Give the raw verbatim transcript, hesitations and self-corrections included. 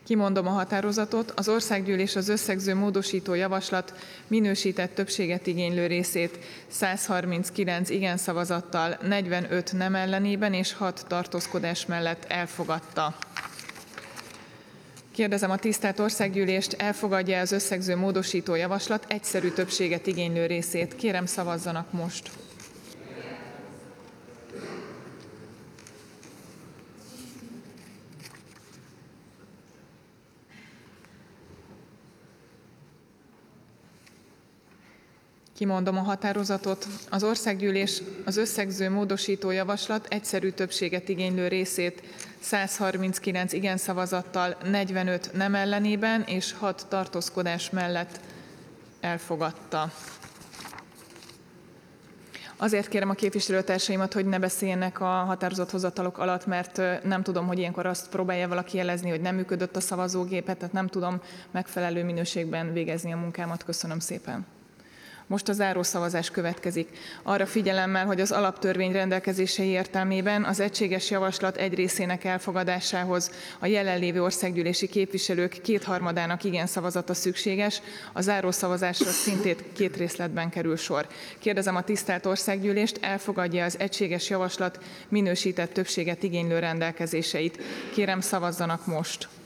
Kimondom a határozatot, az országgyűlés az összegző módosító javaslat minősített többséget igénylő részét száz harminckilenc igen szavazattal, negyvenöt nem ellenében és hat tartózkodás mellett elfogadta. Kérdezem a tisztelt országgyűlést, elfogadja az összegző módosító javaslat egyszerű többséget igénylő részét. Kérem, szavazzanak most. Kimondom a határozatot, az országgyűlés az összegző módosító javaslat egyszerű többséget igénylő részét száz harminckilenc igen szavazattal, negyvenöt nem ellenében és hat tartózkodás mellett elfogadta. Azért kérem a képviselőtársaimat, hogy ne beszéljenek a határozathozatalok alatt, mert nem tudom, hogy ilyenkor azt próbálja valaki jelezni, hogy nem működött a szavazógépet, tehát nem tudom megfelelő minőségben végezni a munkámat. Köszönöm szépen. Most a zárószavazás következik. Arra figyelemmel, hogy az alaptörvény rendelkezései értelmében az egységes javaslat egy részének elfogadásához a jelenlévő országgyűlési képviselők kétharmadának igen szavazata szükséges, a zárószavazásra szintén két részletben kerül sor. Kérdezem a tisztelt országgyűlést, elfogadja az egységes javaslat minősített többséget igénylő rendelkezéseit. Kérem, szavazzanak most.